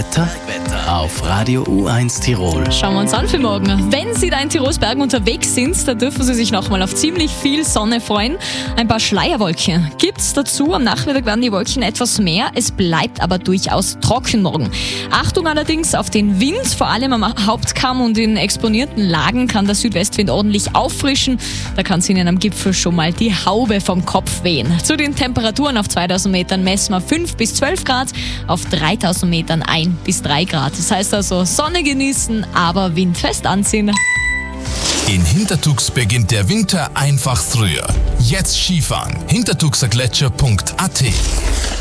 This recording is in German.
Auf Radio U1 Tirol. Schauen wir uns an für morgen. Wenn Sie da in Tirols Bergen unterwegs sind, da dürfen Sie sich nochmal auf ziemlich viel Sonne freuen. Ein paar Schleierwolken gibt's dazu. Am Nachmittag werden die Wolken etwas mehr. Es bleibt aber durchaus trocken morgen. Achtung allerdings auf den Wind. Vor allem am Hauptkamm und in exponierten Lagen kann der Südwestwind ordentlich auffrischen. Da kann es Ihnen am Gipfel schon mal die Haube vom Kopf wehen. Zu den Temperaturen auf 2000 Metern messen wir 5 bis 12 Grad, auf 3000 Metern 1 bis 3 Grad. Das heißt also Sonne genießen, aber windfest anziehen. In Hintertux beginnt der Winter einfach früher. Jetzt Skifahren. hintertuxergletscher.at